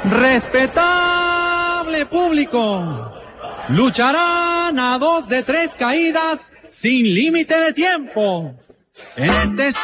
Respetable público, lucharán a 2 de 3 caídas sin límite de tiempo. En este